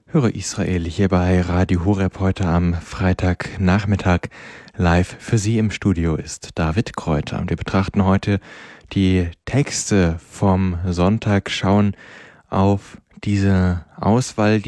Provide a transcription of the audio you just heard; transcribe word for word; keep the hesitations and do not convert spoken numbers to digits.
Höre Israel hier bei Radio Horeb heute am Freitagnachmittag. Live für Sie im Studio ist David Kräuter. Und wir betrachten heute die Texte vom Sonntag, schauen auf diese Auswahl,